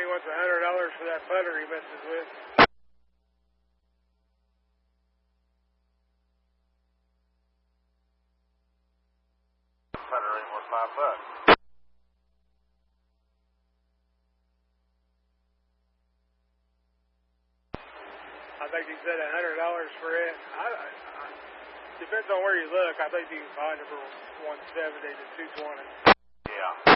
wants $100 for that putter he messes with. Putter ain't worth $5. I think he said $100 for it. Depends on where you look. I think you can find it for $170 to $220. Yeah.